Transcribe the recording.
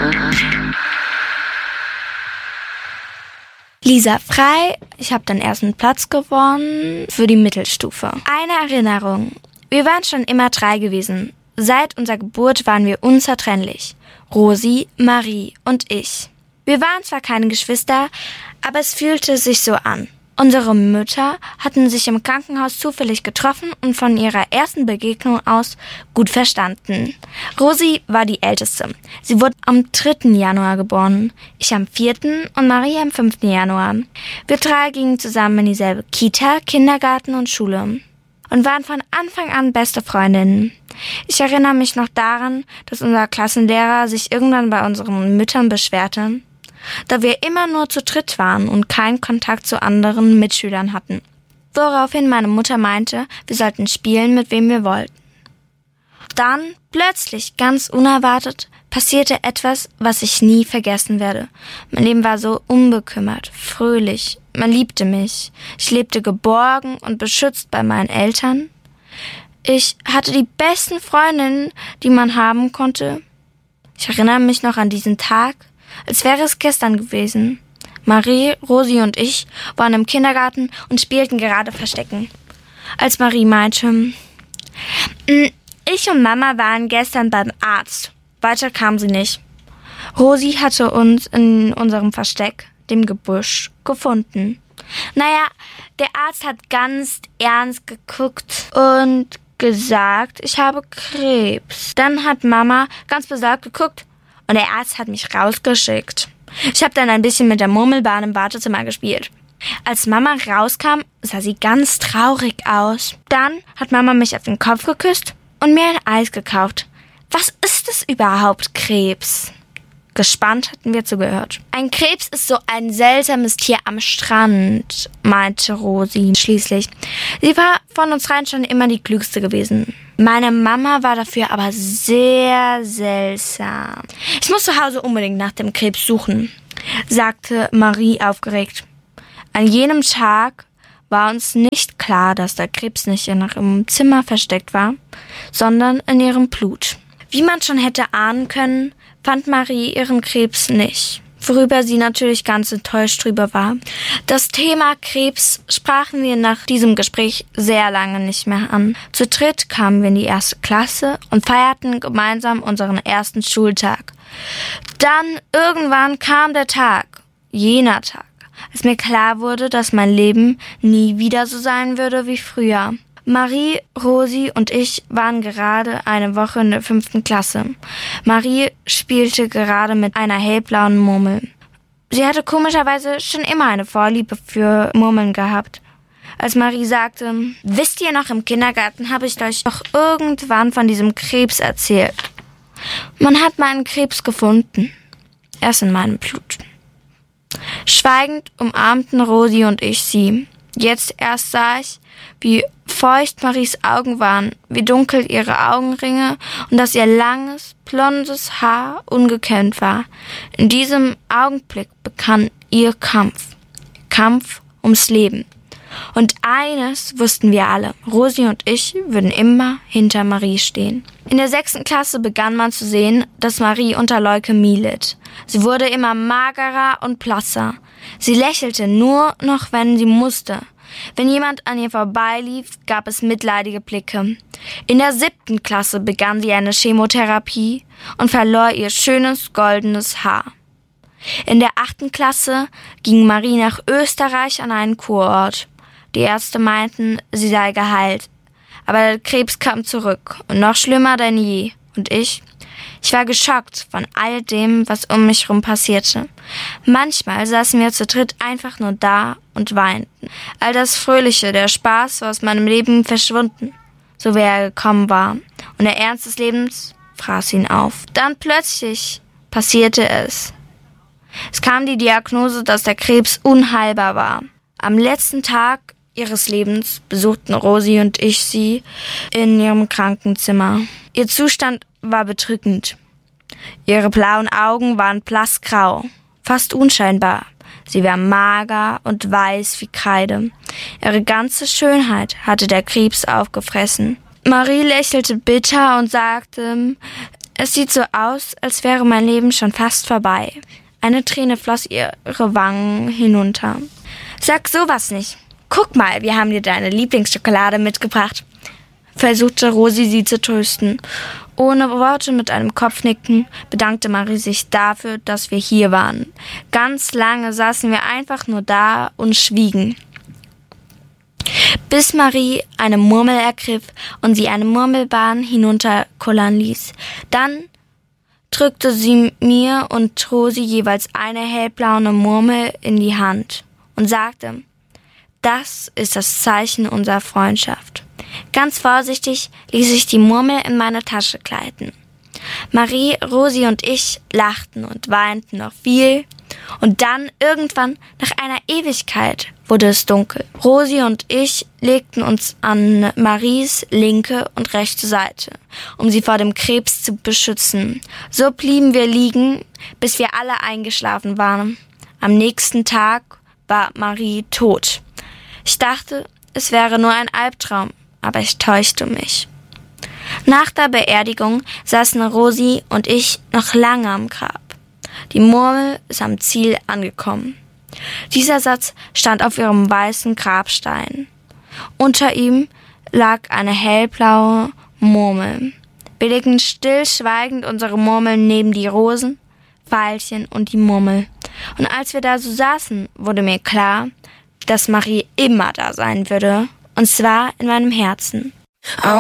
Lisa Frei, ich habe den ersten Platz gewonnen für die Mittelstufe. Eine Erinnerung. Wir waren schon immer 3 gewesen. Seit unserer Geburt waren wir unzertrennlich. Rosi, Marie und ich. Wir waren zwar keine Geschwister, aber es fühlte sich so an. Unsere Mütter hatten sich im Krankenhaus zufällig getroffen und von ihrer ersten Begegnung aus gut verstanden. Rosi war die Älteste. Sie wurde am 3. Januar geboren, ich am 4. und Marie am 5. Januar. Wir 3 gingen zusammen in dieselbe Kita, Kindergarten und Schule und waren von Anfang an beste Freundinnen. Ich erinnere mich noch daran, dass unser Klassenlehrer sich irgendwann bei unseren Müttern beschwerte, da wir immer nur zu dritt waren und keinen Kontakt zu anderen Mitschülern hatten. Woraufhin meine Mutter meinte, wir sollten spielen, mit wem wir wollten. Dann, plötzlich, ganz unerwartet, passierte etwas, was ich nie vergessen werde. Mein Leben war so unbekümmert, fröhlich. Man liebte mich. Ich lebte geborgen und beschützt bei meinen Eltern. Ich hatte die besten Freundinnen, die man haben konnte. Ich erinnere mich noch an diesen Tag, als wäre es gestern gewesen. Marie, Rosi und ich waren im Kindergarten und spielten gerade Verstecken. Als Marie meinte, ich und Mama waren gestern beim Arzt. Weiter kam sie nicht. Rosi hatte uns in unserem Versteck, dem Gebüsch, gefunden. Naja, der Arzt hat ganz ernst geguckt und gesagt, ich habe Krebs. Dann hat Mama ganz besorgt geguckt und der Arzt hat mich rausgeschickt. Ich habe dann ein bisschen mit der Murmelbahn im Wartezimmer gespielt. Als Mama rauskam, sah sie ganz traurig aus. Dann hat Mama mich auf den Kopf geküsst und mir ein Eis gekauft. Was ist es überhaupt, Krebs? Gespannt hatten wir zugehört. Ein Krebs ist so ein seltsames Tier am Strand, meinte Rosi schließlich. Sie war von uns dreien schon immer die Klügste gewesen. Meine Mama war dafür aber sehr seltsam. Ich muss zu Hause unbedingt nach dem Krebs suchen, sagte Marie aufgeregt. An jenem Tag war uns nicht klar, dass der Krebs nicht in ihrem Zimmer versteckt war, sondern in ihrem Blut. Wie man schon hätte ahnen können, fand Marie ihren Krebs nicht, worüber sie natürlich ganz enttäuscht drüber war. Das Thema Krebs sprachen wir nach diesem Gespräch sehr lange nicht mehr an. Zu dritt kamen wir in die 1. Klasse und feierten gemeinsam unseren ersten Schultag. Dann irgendwann kam der Tag, jener Tag, als mir klar wurde, dass mein Leben nie wieder so sein würde wie früher. Marie, Rosi und ich waren gerade eine Woche in der 5. Klasse. Marie spielte gerade mit einer hellblauen Murmel. Sie hatte komischerweise schon immer eine Vorliebe für Murmeln gehabt. Als Marie sagte, wisst ihr noch, im Kindergarten habe ich euch doch irgendwann von diesem Krebs erzählt. Man hat meinen Krebs gefunden. Er ist in meinem Blut. Schweigend umarmten Rosi und ich sie. Jetzt erst sah ich, wie feucht Maries Augen waren, wie dunkel ihre Augenringe und dass ihr langes, blondes Haar ungekämmt war. In diesem Augenblick begann ihr Kampf ums Leben. Und eines wussten wir alle, Rosi und ich würden immer hinter Marie stehen. In der 6. Klasse begann man zu sehen, dass Marie unter Leukämie litt. Sie wurde immer magerer und blasser. Sie lächelte nur noch, wenn sie musste. Wenn jemand an ihr vorbeilief, gab es mitleidige Blicke. In der 7. Klasse begann sie eine Chemotherapie und verlor ihr schönes goldenes Haar. In der 8. Klasse ging Marie nach Österreich an einen Kurort. Die Ärzte meinten, sie sei geheilt. Aber der Krebs kam zurück und noch schlimmer denn je. Und ich war geschockt von all dem, was um mich herum passierte. Manchmal saßen wir zu dritt einfach nur da und weinten. All das Fröhliche, der Spaß war aus meinem Leben verschwunden, so wie er gekommen war. Und der Ernst des Lebens fraß ihn auf. Dann plötzlich passierte es. Es kam die Diagnose, dass der Krebs unheilbar war. Am letzten Tag ihres Lebens besuchten Rosi und ich sie in ihrem Krankenzimmer. Ihr Zustand war bedrückend. Ihre blauen Augen waren blassgrau, fast unscheinbar. Sie war mager und weiß wie Kreide. Ihre ganze Schönheit hatte der Krebs aufgefressen. Marie lächelte bitter und sagte, Es sieht so aus, als wäre mein Leben schon fast vorbei. Eine Träne floss ihre Wangen hinunter. Sag sowas nicht. Guck mal, wir haben dir deine Lieblingsschokolade mitgebracht, versuchte Rosi sie zu trösten. Ohne Worte, mit einem Kopfnicken, bedankte Marie sich dafür, dass wir hier waren. Ganz lange saßen wir einfach nur da und schwiegen, bis Marie eine Murmel ergriff und sie eine Murmelbahn hinunterkullern ließ. Dann drückte sie mir und Rosi jeweils eine hellblaue Murmel in die Hand und sagte: Das ist das Zeichen unserer Freundschaft. Ganz vorsichtig ließ ich die Murmel in meine Tasche gleiten. Marie, Rosi und ich lachten und weinten noch viel. Und dann, irgendwann, nach einer Ewigkeit, wurde es dunkel. Rosi und ich legten uns an Maries linke und rechte Seite, um sie vor dem Krebs zu beschützen. So blieben wir liegen, bis wir alle eingeschlafen waren. Am nächsten Tag war Marie tot. Ich dachte, es wäre nur ein Albtraum, aber ich täuschte mich. Nach der Beerdigung saßen Rosi und ich noch lange am Grab. Die Murmel ist am Ziel angekommen. Dieser Satz stand auf ihrem weißen Grabstein. Unter ihm lag eine hellblaue Murmel. Wir legten stillschweigend unsere Murmeln neben die Rosen, Veilchen und die Murmel. Und als wir da so saßen, wurde mir klar, dass Marie immer da sein würde, und zwar in meinem Herzen.